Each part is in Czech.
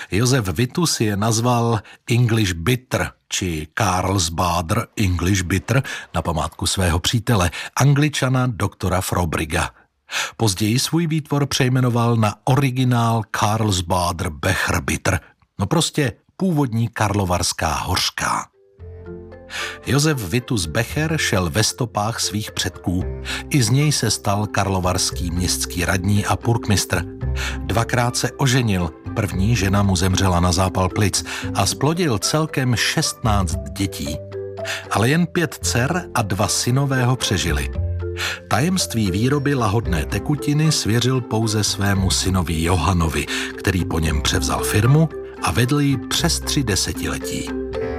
Josef Vitus je nazval English Bitter, či Carlsbader English Bitter, na památku svého přítele, Angličana doktora Frobriga. Později svůj výtvor přejmenoval na originál Carlsbader Becher Bitter, no prostě původní karlovarská hořká. Josef Vitus Becher šel ve stopách svých předků. I z něj se stal karlovarský městský radní a purkmistr. Dvakrát se oženil, první žena mu zemřela na zápal plic a splodil celkem 16 dětí. Ale jen 5 dcer a 2 synové ho přežili. Tajemství výroby lahodné tekutiny svěřil pouze svému synovi Johanovi, který po něm převzal firmu a vedl ji přes 3 desetiletí.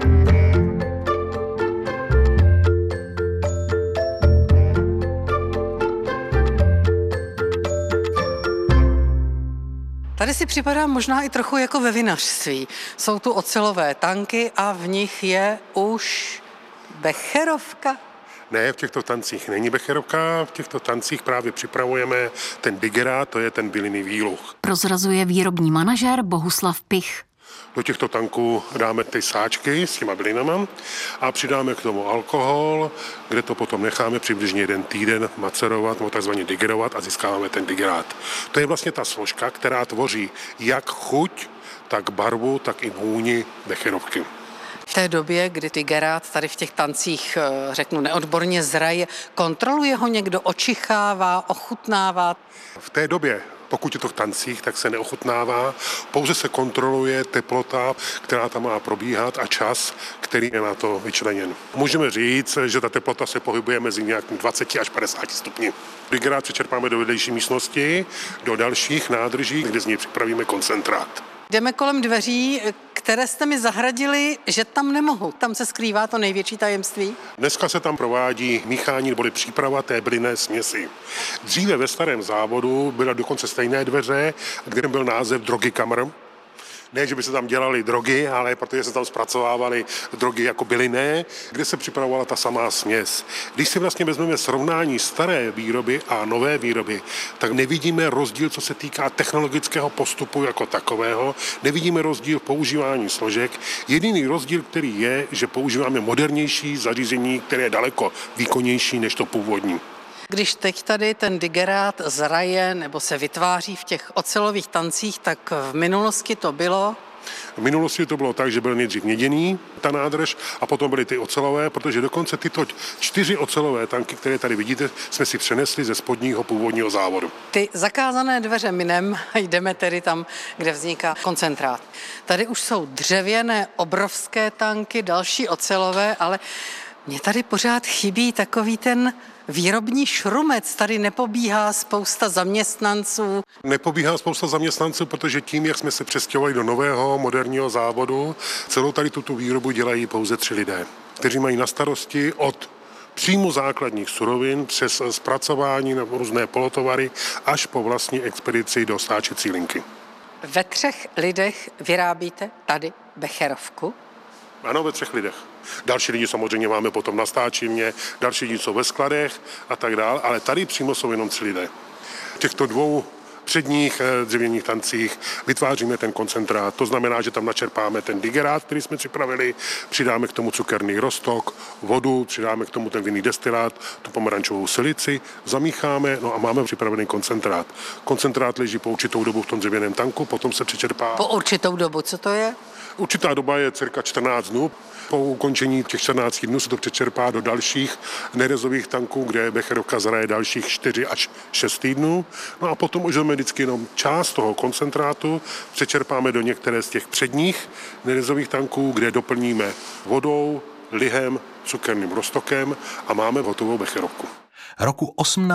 Tady si připadá možná i trochu jako ve vinařství. Jsou tu ocelové tanky a v nich je už becherovka. Ne, v těchto tancích není becherovka, v těchto tancích právě připravujeme ten digerát, to je ten bylinný výluch. Prozrazuje výrobní manažer Bohuslav Pich. Do těchto tanků dáme ty sáčky s těma bylinama a přidáme k tomu alkohol, kde to potom necháme přibližně 1 týden macerovat, nebo takzvaně digerovat a získáváme ten digerát. To je vlastně ta složka, která tvoří jak chuť, tak barvu, tak i vůni becherovky. V té době, kdy digerát tady v těch tancích, řeknu neodborně, zraje, kontroluje ho někdo, očichává, ochutnává? V té době, pokud je to v tancích, tak se neochutnává, pouze se kontroluje teplota, která tam má probíhat a čas, který je na to vyčleněn. Můžeme říct, že ta teplota se pohybuje mezi nějakým 20 až 50 stupni. Digerát přečerpáme do vedlejší místnosti, do dalších nádrží, kde z něj připravíme koncentrát. Jdeme kolem dveří, které jste mi zahradili, že tam nemohu. Tam se skrývá to největší tajemství. Dneska se tam provádí míchání nebo příprava té bylinné směsi. Dříve ve starém závodu byla dokonce stejné dveře, kde byl název Drogy Kammer. Ne, že by se tam dělaly drogy, ale protože se tam zpracovávaly drogy jako bylinné, kde se připravovala ta samá směs. Když si vlastně vezmeme srovnání staré výroby a nové výroby, tak nevidíme rozdíl, co se týká technologického postupu jako takového, nevidíme rozdíl v používání složek. Jediný rozdíl, který je, že používáme modernější zařízení, které je daleko výkonnější než to původní. Když teď tady ten digerát zraje nebo se vytváří v těch ocelových tancích, tak v minulosti to bylo? V minulosti to bylo tak, že byl nejdřív měděný, ta nádrž, a potom byly ty ocelové, protože dokonce tyto 4 ocelové tanky, které tady vidíte, jsme si přenesli ze spodního původního závodu. Ty zakázané dveře minem a jdeme tedy tam, kde vzniká koncentrát. Tady už jsou dřevěné obrovské tanky, další ocelové, ale mně tady pořád chybí takový ten výrobní šrumec, tady nepobíhá spousta zaměstnanců. Nepobíhá spousta zaměstnanců, protože tím, jak jsme se přestěhovali do nového moderního závodu, celou tady tuto výrobu dělají pouze 3 lidé, kteří mají na starosti od příjmu základních surovin přes zpracování na různé polotovary až po vlastní expedici do stáčecí linky. Ve 3 lidech vyrábíte tady becherovku? Ano, ve 3 lidech. Další lidi samozřejmě máme potom na stáčimě, další lidi jsou ve skladech a tak dále, ale tady přímo jsou jenom 3 lidé. V těchto 2 předních dřevěných tancích vytváříme ten koncentrát. To znamená, že tam načerpáme ten digerát, který jsme připravili, přidáme k tomu cukerný roztok, vodu, přidáme k tomu ten vinný destilát, tu pomerančovou silici, zamícháme, no a máme připravený koncentrát. Koncentrát leží po určitou dobu v tom dřevěném tanku, potom se přečerpá. Po určitou dobu, co to je? Určitá doba je cirka 14 dnů. Po ukončení těch 14 dnů se to přečerpá do dalších nerezových tanků, kde becherovka zraje dalších 4 až 6 týdnů. No a potom už jdeme vždycky jenom část toho koncentrátu, přečerpáme do některé z těch předních nerezových tanků, kde doplníme vodou, lihem, cukerným roztokem a máme hotovou becherovku. Roku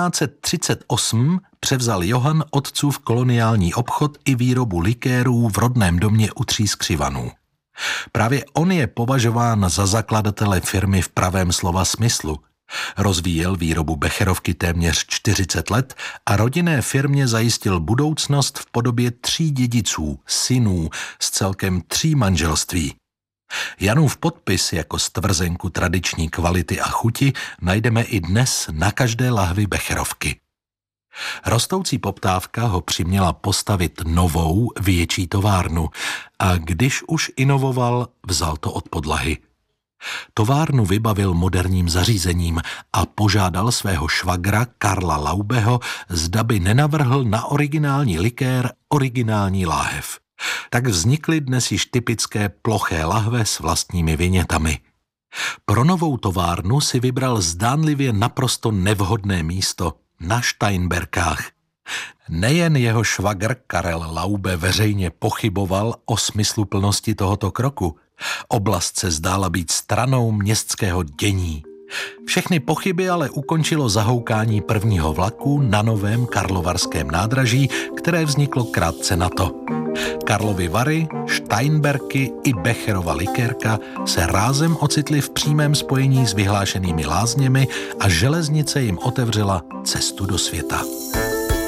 1838 převzal Johann otcův koloniální obchod i výrobu likérů v rodném domě u Tří Skřivanů. Právě on je považován za zakladatele firmy v pravém slova smyslu. Rozvíjel výrobu becherovky téměř 40 let a rodinné firmě zajistil budoucnost v podobě 3 dědiců, synů, z celkem 3 manželství. Janův podpis jako stvrzenku tradiční kvality a chuti najdeme i dnes na každé lahvi becherovky. Rostoucí poptávka ho přiměla postavit novou, větší továrnu a když už inovoval, vzal to od podlahy. Továrnu vybavil moderním zařízením a požádal svého švagra Karla Laubeho, zda by nenavrhl na originální likér originální láhev. Tak vznikly dnes již typické ploché lahve s vlastními vinětami. Pro novou továrnu si vybral zdánlivě naprosto nevhodné místo na Steinberkách. Nejen jeho švagr Karel Laube veřejně pochyboval o smysluplnosti tohoto kroku. Oblast se zdála být stranou městského dění. Všechny pochyby ale ukončilo zahoukání prvního vlaku na novém karlovarském nádraží, které vzniklo krátce na to. Karlovy Vary, Steinberky i Becherova likérka se rázem ocitly v přímém spojení s vyhlášenými lázněmi a železnice jim otevřela cestu do světa.